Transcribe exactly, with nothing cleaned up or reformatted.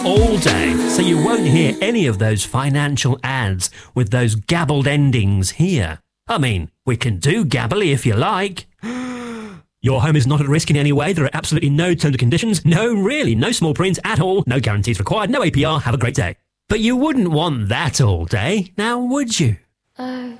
all day, so you won't hear any of those financial ads with those gabbled endings here. I mean, we can do gabbly if you like. Your home is not at risk in any way. There are absolutely no terms and conditions. No, really, no small print at all. No guarantees required. No A P R. Have a great day. But you wouldn't want that all day, now would you? Oh,